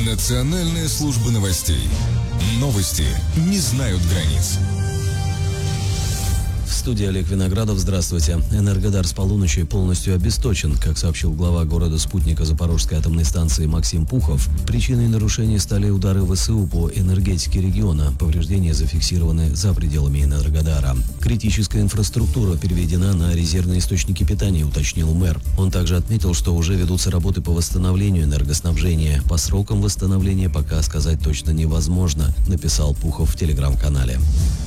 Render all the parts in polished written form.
Национальная служба новостей. Новости не знают границ. В студии Олег Виноградов. Здравствуйте. Энергодар с полуночи полностью обесточен. Как сообщил глава города-спутника Запорожской атомной станции Максим Пухов, причиной нарушений стали удары ВСУ по энергетике региона. Повреждения зафиксированы за пределами Энергодара. Критическая инфраструктура переведена на резервные источники питания, уточнил мэр. Он также отметил, что уже ведутся работы по восстановлению энергоснабжения. По срокам восстановления пока сказать точно невозможно, написал Пухов в телеграм-канале.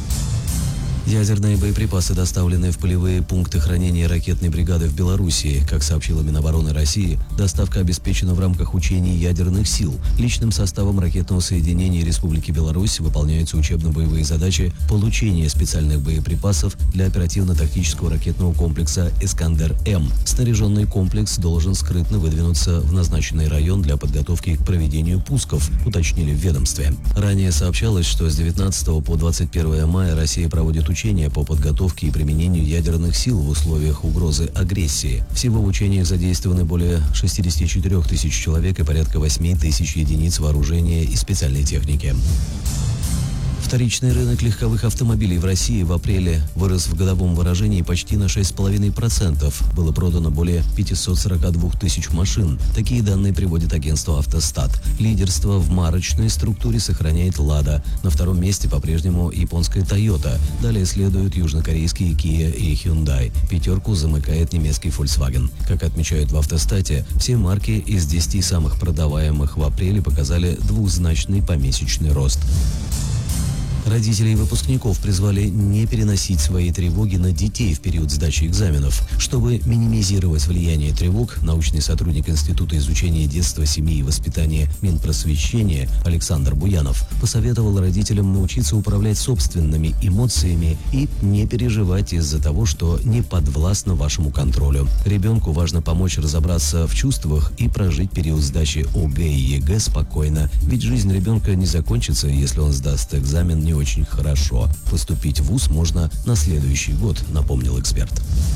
Ядерные боеприпасы доставлены в полевые пункты хранения ракетной бригады в Белоруссии. Как сообщила Минобороны России, доставка обеспечена в рамках учений ядерных сил. Личным составом ракетного соединения Республики Беларусь выполняются учебно-боевые задачи получения специальных боеприпасов для оперативно-тактического ракетного комплекса «Искандер-М». Снаряженный комплекс должен скрытно выдвинуться в назначенный район для подготовки к проведению пусков, уточнили в ведомстве. Ранее сообщалось, что с 19 по 21 мая Россия проводит учения по подготовке и применению ядерных сил в условиях угрозы агрессии. Всего в учениях задействованы более 64 тысяч человек и порядка 8 тысяч единиц вооружения и специальной техники. Вторичный рынок легковых автомобилей в России в апреле вырос в годовом выражении почти на 6,5%. Было продано более 542 тысяч машин. Такие данные приводит агентство «Автостат». Лидерство в марочной структуре сохраняет «Лада». На втором месте по-прежнему японская «Тойота». Далее следуют южнокорейские «Kia» и «Hyundai». Пятерку замыкает немецкий «Volkswagen». Как отмечают в «Автостате», все марки из 10 самых продаваемых в апреле показали двузначный помесячный рост. Родителей выпускников призвали не переносить свои тревоги на детей в период сдачи экзаменов. Чтобы минимизировать влияние тревог, научный сотрудник Института изучения детства, семьи и воспитания Минпросвещения Александр Буянов посоветовал родителям научиться управлять собственными эмоциями и не переживать из-за того, что не подвластно вашему контролю. Ребенку важно помочь разобраться в чувствах и прожить период сдачи ОГЭ и ЕГЭ спокойно, ведь жизнь ребенка не закончится, если он сдаст экзамен не очень хорошо. Поступить в вуз можно на следующий год, напомнил эксперт.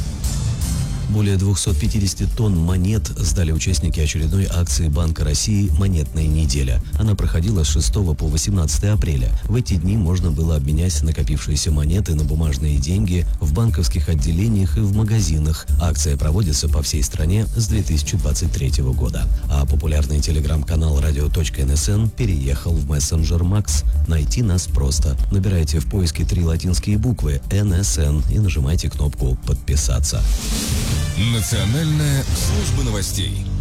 Более 250 тонн монет сдали участники очередной акции Банка России «Монетная неделя». Она проходила с 6 по 18 апреля. В эти дни можно было обменять накопившиеся монеты на бумажные деньги в банковских отделениях и в магазинах. Акция проводится по всей стране с 2023 года. А популярный телеграм-канал «Радио.НСН» переехал в мессенджер «Макс». Найти нас просто. Набирайте в поиске 3 латинские буквы «НСН» и нажимайте кнопку «Подписаться». Национальная служба новостей.